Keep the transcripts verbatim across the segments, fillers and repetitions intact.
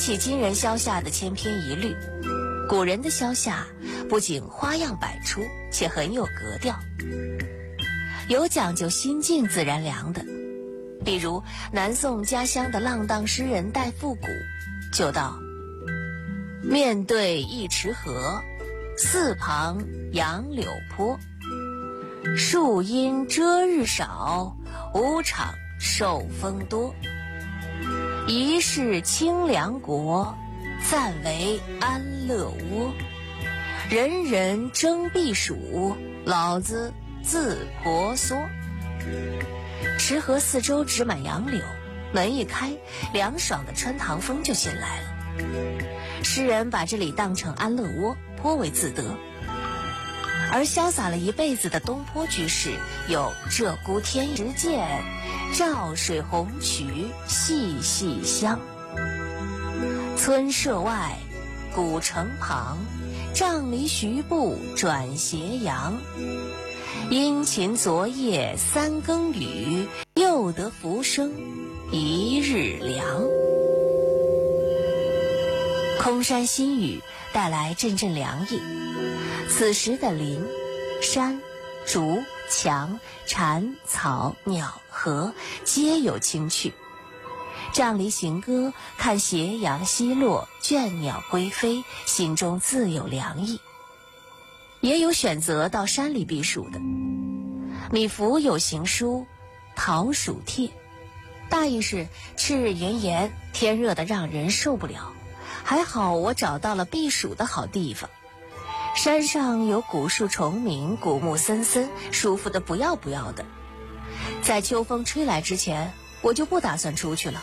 起今人消夏的千篇一律，古人的消夏不仅花样百出，且很有格调，有讲究心静自然凉的。比如南宋家乡的浪荡诗人戴复古就道：面对一池河，四旁杨柳坡，树阴遮日少，五场受风多。一世清凉国，暂为安乐窝。人人争避暑，老子自婆娑。池河四周植满杨柳，门一开，凉爽的穿堂风就进来了。诗人把这里当成安乐窝，颇为自得。而潇洒了一辈子的东坡居士有鹧鸪天池见，照水红曲细细香。村舍外，古城旁，杖离徐步转斜阳。殷勤昨夜三更雨，又得浮生一日凉。空山新雨带来阵阵凉意，此时的林、山、竹、墙、蝉、草、鸟、荷皆有清趣。杖离行歌，看斜阳西落，倦鸟归飞，心中自有凉意。也有选择到山里避暑的。米芾有行书《桃暑帖》，大意是赤日炎炎，天热得让人受不了，还好我找到了避暑的好地方。山上有古树重鸣，古木森森，舒服得不要不要的。在秋风吹来之前，我就不打算出去了。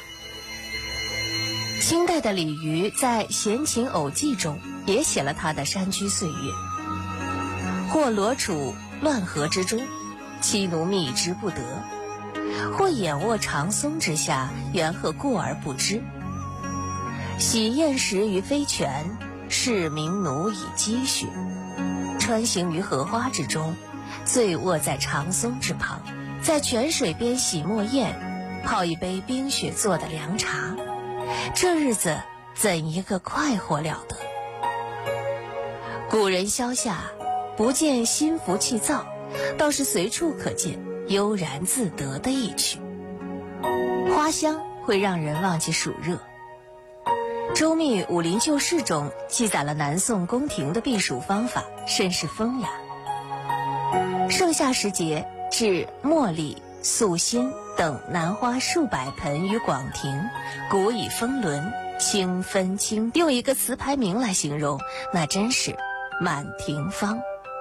清代的李渔在《闲情偶记》中也写了他的山居岁月。或罗处乱河之中，妻奴觅之不得；或眼卧长松之下，猿鹤过而不知。喜宴食于飞泉，视民奴以积雪。穿行于荷花之中，醉卧在长松之旁，在泉水边洗墨砚，泡一杯冰雪做的凉茶，这日子怎一个快活了得！古人消夏，不见心浮气躁，倒是随处可见悠然自得的意趣。花香会让人忘记暑热。周密《武林旧事》中记载了南宋宫廷的避暑方法，甚是风雅。盛夏时节，置茉莉、素心等兰花数百盆于广庭，古以风轮，清芬清。用一个词牌名来形容，那真是满庭芳。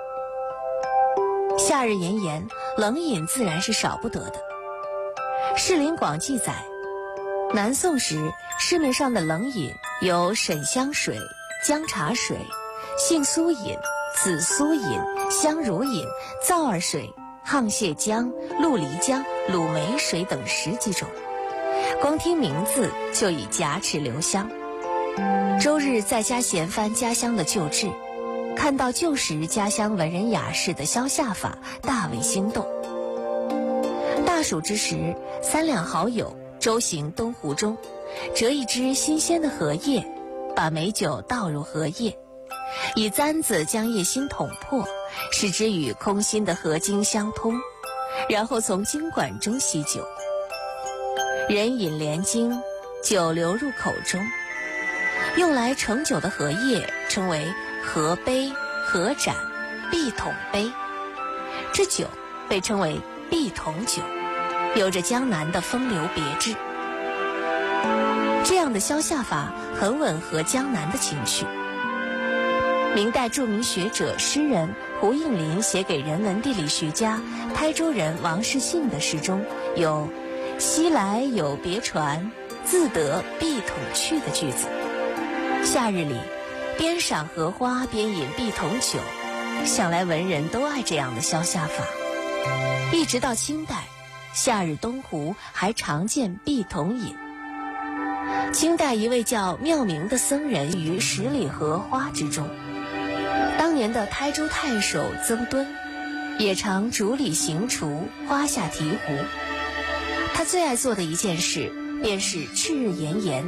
夏日炎炎，冷饮自然是少不得的。《士林广》记载，南宋时市面上的冷饮有沈香水、姜茶水、杏苏饮、紫苏饮、香茹饮、皂儿水、沆瀣姜、鹿梨姜、鲁梅水等十几种，光听名字就已夹齿留香。周日在家闲翻家乡的旧志，看到旧时家乡文人雅士的消夏法，大为心动。大暑之时，三两好友周行东湖中，折一枝新鲜的荷叶，把美酒倒入荷叶，以簪子将叶心捅破，使之与空心的荷茎相通，然后从茎管中吸酒。人饮连经，酒流入口中。用来盛酒的荷叶称为荷杯、荷盏、碧桶杯，这酒被称为碧桶酒，有着江南的风流别致。这样的消夏法很吻合江南的情趣。明代著名学者诗人胡应麟写给人文地理学家台州人王世信的诗中有“西来有别船，自得碧桶去”的句子。夏日里边赏荷花边饮碧桶酒，想来文人都爱这样的消夏法。一直到清代，夏日东湖还常见碧桶饮。清代一位叫妙明的僧人于十里荷花之中，当年的台州太守曾敦也常竹里行厨，花下提壶。他最爱做的一件事便是赤日炎炎